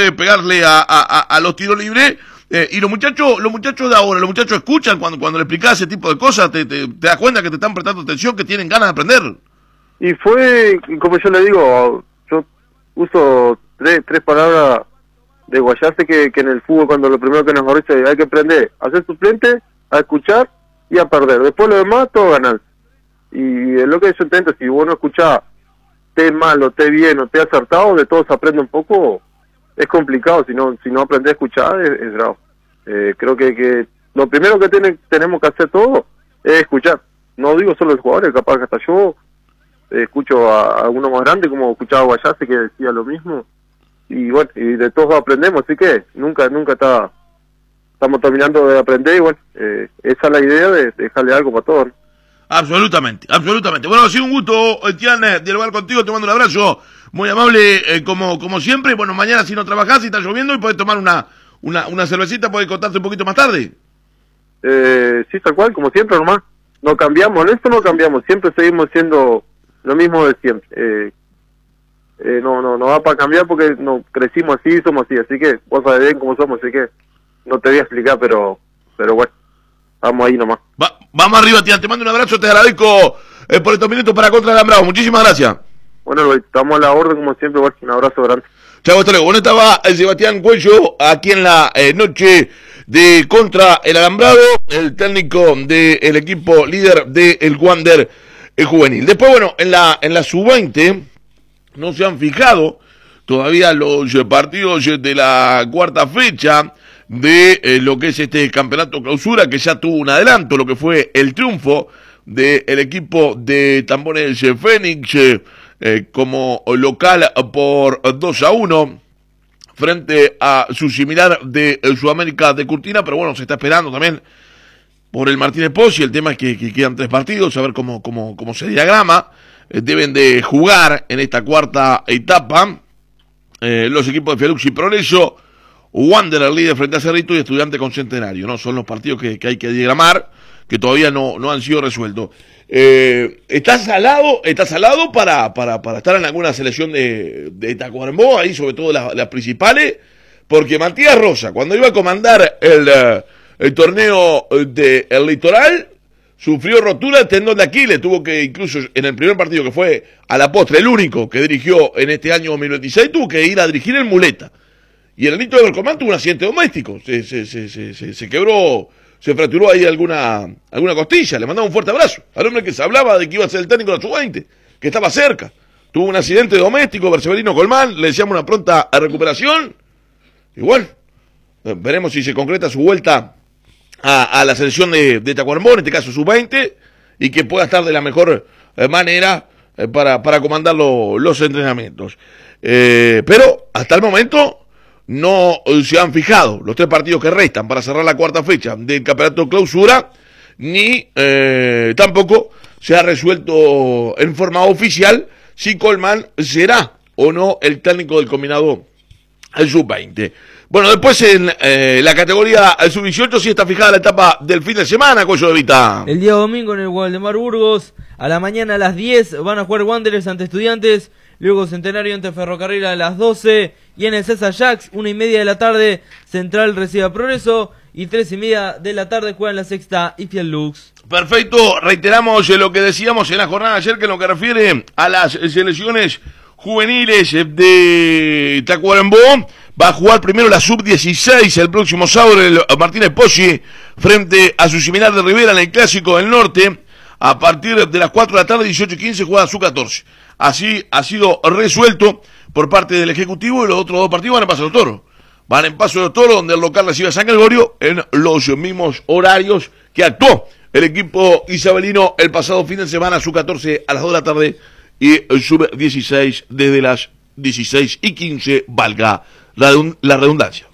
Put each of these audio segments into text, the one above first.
puede pegarle a los tiros libres. Y los muchachos de ahora, los muchachos escuchan cuando le explicás ese tipo de cosas, te das cuenta que te están prestando atención, que tienen ganas de aprender. Y fue, como yo le digo, yo uso tres palabras de Guayase que en el fútbol, cuando lo primero que nos dice hay que aprender a ser suplente, a escuchar y a perder. Después lo demás, todo ganar. Y es lo que yo intento, si vos no escuchás, esté mal o esté bien o esté acertado, de todo se aprende un poco. Es complicado, si no aprendés a escuchar, es grave. Creo que lo primero que tenemos que hacer todo es escuchar. No digo solo los jugadores, capaz que hasta yo escucho a algunos más grandes, como escuchaba a Guayase, que decía lo mismo. Y bueno, y de todos aprendemos, así que nunca estamos terminando de aprender, y bueno, esa es la idea de dejarle algo para todos, ¿no? Absolutamente. Bueno, ha sido un gusto, Etián, dialogar contigo, te mando un abrazo muy amable, como siempre. Bueno, mañana si no trabajás, si está lloviendo, y podés tomar una cervecita, podés contarte un poquito más tarde. Sí, tal cual, como siempre, nomás. No cambiamos, en esto no cambiamos, siempre seguimos siendo lo mismo de siempre. No va para cambiar porque no crecimos así, somos así que vos sabés bien cómo somos, así que no te voy a explicar, pero bueno, vamos ahí nomás. Vamos arriba, tía, te mando un abrazo, te agradezco por estos minutos para Contra el Alambrado, muchísimas gracias. Bueno, estamos a la orden como siempre, un abrazo grande. Chau, hasta luego. Bueno, estaba el Sebastián Cuello aquí en la noche de Contra el Alambrado, el técnico del equipo líder del Wander juvenil. Después, bueno, en la sub-20 no se han fijado todavía los partidos de la cuarta fecha de lo que es este campeonato clausura, que ya tuvo un adelanto, lo que fue el triunfo del equipo de Tambones Fénix como local por 2-1 frente a su similar de Sudamérica de Curtina, pero bueno, se está esperando también por el Martínez Pozzi. El tema es que quedan 3 partidos, a ver cómo se diagrama. Deben de jugar en esta cuarta etapa los equipos de Fialux y Progreso, Wanderer líder frente a Cerrito y Estudiante con Centenario, ¿no? Son los partidos que hay que diagramar, que todavía no han sido resueltos. Está salado para estar en alguna selección de Tacuarembó, ahí sobre todo las principales, porque Matías Rosa, cuando iba a comandar el torneo del Litoral, sufrió rotura de tendón de Aquiles, tuvo que, incluso en el primer partido que fue a la postre, el único que dirigió en este año 2026, tuvo que ir a dirigir en muleta. Y el Nito de Bercomán tuvo un accidente doméstico, se quebró, se fracturó ahí alguna costilla. Le mandaba un fuerte abrazo al hombre que se hablaba de que iba a ser el técnico de la sub-20, que estaba cerca. Tuvo un accidente doméstico, Berseverino Colmán, le deseamos una pronta recuperación. Y bueno, veremos si se concreta su vuelta a la selección de Tacuarembó, en este caso sub-20, y que pueda estar de la mejor manera para comandar los entrenamientos. Pero hasta el momento no se han fijado los 3 partidos que restan para cerrar la cuarta fecha del campeonato clausura, ni tampoco se ha resuelto en forma oficial si Colmán será o no el técnico del combinado sub-20. Bueno, después en la categoría sub-18 sí está fijada la etapa del fin de semana, Cuello de Vita. El día domingo en el Waldemar Burgos, a la mañana a las 10 van a jugar Wanderers ante Estudiantes, luego Centenario ante Ferrocarril a las 12, y en el César Jacks, 1:30 de la tarde, Central recibe a Progreso, y 3:30 de la tarde juegan la sexta y Fialux. Perfecto, reiteramos lo que decíamos en la jornada de ayer, que en lo que refiere a las selecciones juveniles de Tacuarembó, va a jugar primero la sub-16 el próximo sábado el Martínez Pozzi frente a su similar de Rivera en el Clásico del Norte. A partir de las 4 de la tarde, 18:15, juega sub-14. Así ha sido resuelto por parte del Ejecutivo, y los otros 2 partidos van en Paso de los Toros. Van en Paso de los Toros, donde el local recibe a San Gregorio en los mismos horarios que actuó el equipo isabelino el pasado fin de semana, sub-14 a las 2 de la tarde y sub-16 desde las 16:15, valga la redundancia.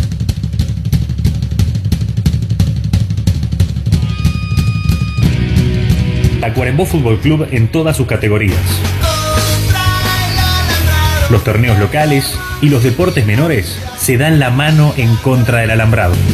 Tacuarembó Fútbol Club en todas sus categorías. Los torneos locales y los deportes menores se dan la mano en Contra del Alambrado.